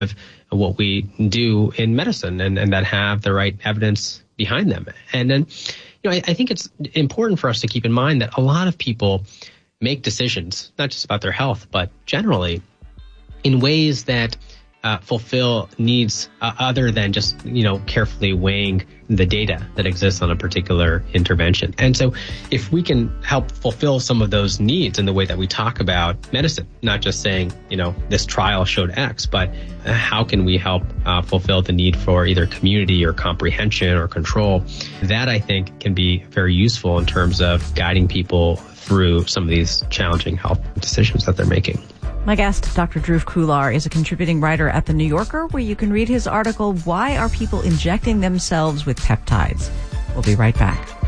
of what we do in medicine and that have the right evidence behind them. And then, I think it's important for us to keep in mind that a lot of people make decisions, not just about their health, but generally in ways that fulfill needs other than just, carefully weighing the data that exists on a particular intervention. And so if we can help fulfill some of those needs in the way that we talk about medicine, not just saying, this trial showed X, but how can we help fulfill the need for either community or comprehension or control, that I think can be very useful in terms of guiding people through some of these challenging health decisions that they're making. My guest, Dr. Dhruv Khullar, is a contributing writer at The New Yorker, where you can read his article, Why Are People Injecting Themselves with Peptides? We'll be right back.